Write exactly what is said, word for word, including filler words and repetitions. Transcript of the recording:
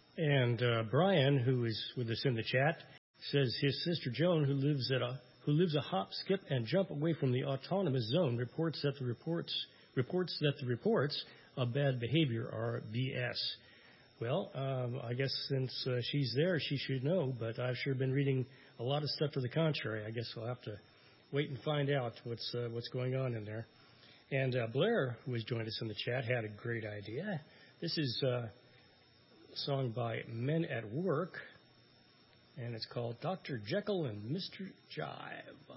And uh, Brian, who is with us in the chat, says his sister Joan, who lives at a who lives a hop, skip, and jump away from the autonomous zone, reports that the reports reports that the reports of bad behavior are B S. Well, um, I guess since uh, she's there, she should know. But I've sure been reading a lot of stuff to the contrary. I guess we'll have to wait and find out what's uh, what's going on in there. And uh, Blair, who has joined us in the chat, had a great idea. This is uh, a song by Men at Work, and it's called Doctor Jekyll and Mister Jive.